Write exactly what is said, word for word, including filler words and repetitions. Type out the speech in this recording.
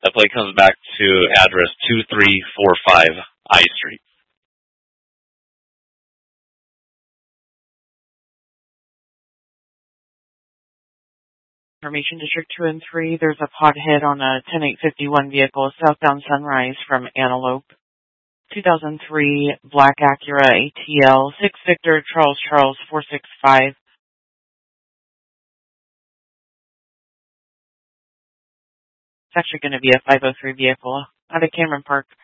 That plate comes back to address two three four five I Street. Information District two and three, there's a pot hit on a ten eight fifty-one vehicle, southbound Sunrise from Antelope. two thousand three Black Acura A T L, six Victor Charles Charles four six five. It's actually going to be a five oh three vehicle out of Cameron Park.